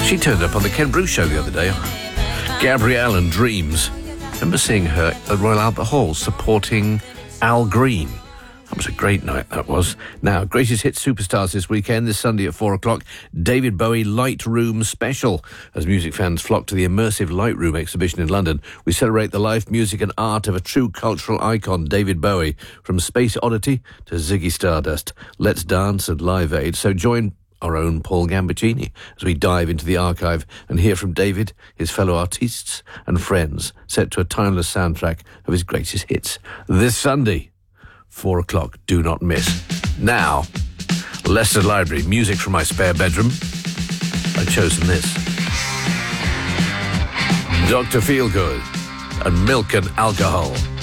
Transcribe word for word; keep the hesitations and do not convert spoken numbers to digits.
She turned up on the Ken Bruce show the other day. Gabrielle and Dreams. I remember seeing her at Royal Albert Hall supporting Al Green. That was a great night, that was. Now, greatest hit superstars this weekend, this Sunday at four o'clock, David Bowie Light Room Special. As music fans flock to the immersive Light Room exhibition in London, we celebrate the life, music and art of a true cultural icon, David Bowie, from Space Oddity to Ziggy Stardust. Let's Dance and Live Aid. So join our own Paul Gambaccini as we dive into the archive and hear from David, his fellow artists and friends, set to a timeless soundtrack of his greatest hits. This Sunday, four o'clock, do not miss. Now, Leicester Library, music from my spare bedroom. I've chosen this. Doctor Feelgood and Milk and Alcohol.